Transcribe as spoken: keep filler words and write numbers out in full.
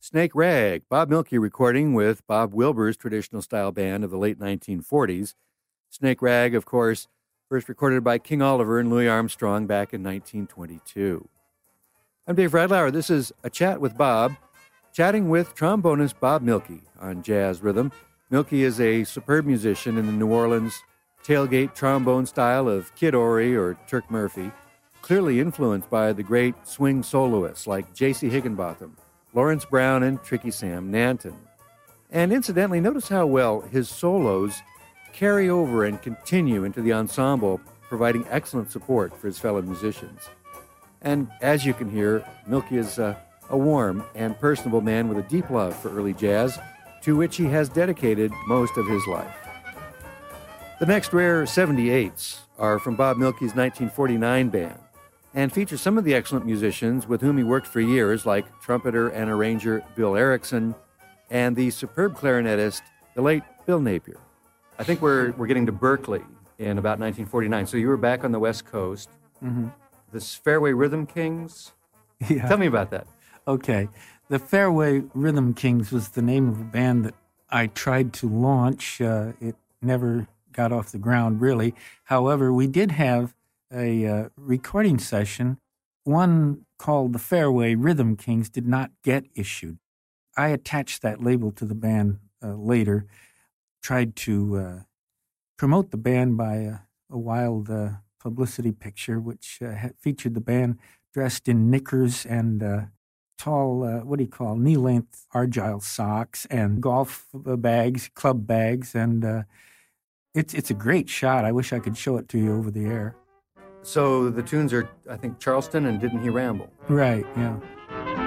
Snake Rag, Bob Milkey recording with Bob Wilbur's traditional style band of the late nineteen forties. Snake Rag, of course, first recorded by King Oliver and Louis Armstrong back in nineteen twenty-two. I'm Dave Radlauer. This is A Chat with Bob, chatting with trombonist Bob Milkey on Jazz Rhythm. Milkey is a superb musician in the New Orleans tailgate trombone style of Kid Ory or Turk Murphy, clearly influenced by the great swing soloists like J C Higginbotham, Lawrence Brown, and Tricky Sam Nanton. And incidentally, notice how well his solos carry over and continue into the ensemble, providing excellent support for his fellow musicians. And as you can hear, Milkey is a, a warm and personable man with a deep love for early jazz, to which he has dedicated most of his life. The next rare seventy-eights are from Bob Milkey's nineteen forty-nine band, and feature some of the excellent musicians with whom he worked for years, like trumpeter and arranger Bill Erickson and the superb clarinetist, the late Bill Napier. I think we're we're getting to Berkeley in about nineteen forty-nine. So you were back on the West Coast. Mm-hmm. The Fairway Rhythm Kings. Yeah. Tell me about that. Okay. The Fairway Rhythm Kings was the name of a band that I tried to launch. Uh, it never got off the ground, really. However, we did have a uh, recording session. One called the Fairway Rhythm Kings did not get issued. I attached that label to the band uh, later, tried to uh, promote the band by a, a wild uh, publicity picture, which uh, had featured the band dressed in knickers and uh, tall, uh, what do you call, knee-length Argyle socks and golf bags, club bags, and uh, it's it's a great shot. I wish I could show it to you over the air. So the tunes are, I think, Charleston and Didn't He Ramble? Right, yeah.